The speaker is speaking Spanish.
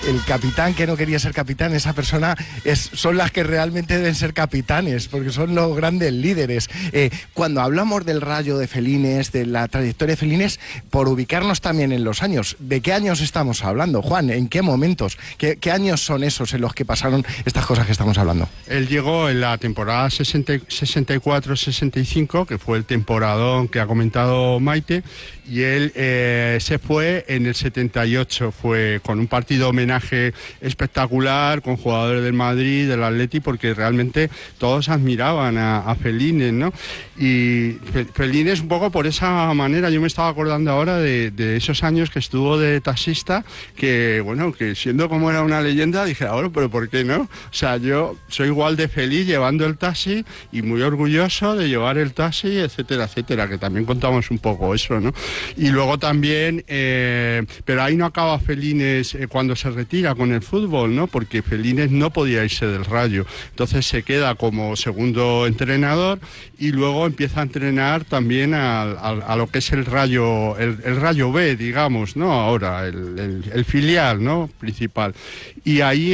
el capitán que no quería ser capitán, esa persona son las que realmente deben ser capitanes, porque son los grandes líderes. Cuando hablamos del Rayo de Felines, de la trayectoria de Felines, por ubicarnos también en los años, ¿de qué años estamos hablando, Juan? ¿En qué momentos? ¿Qué años son esos en los que pasaron estas cosas que estamos hablando? Él llegó en la temporada 64-65, que fue el temporadón que ha comentado Maite, y él se fue en el 78, fue con un partido homenaje espectacular, con jugadores del Madrid, del Atleti, porque realmente todos admiraban a Felines, ¿no? Y Felines un poco por esa manera, yo me estaba acordando ahora de esos años que estuvo de taxista, que bueno, que siendo como era una leyenda, dije, ahora, pero ¿por qué no? O sea, yo soy igual de feliz llevando el taxi y muy orgulloso de llevar el taxi, etcétera, etcétera, que también contamos un poco eso, ¿no? Y luego también, pero ahí no acaba Felines cuando se retira con el fútbol, ¿no? Porque Felines no podía irse del Rayo, entonces se queda como segundo entrenador y luego empieza a entrenar también a lo que es el Rayo, el Rayo B, digamos, ¿no? Ahora, el filial, ¿no? Principal. Y ahí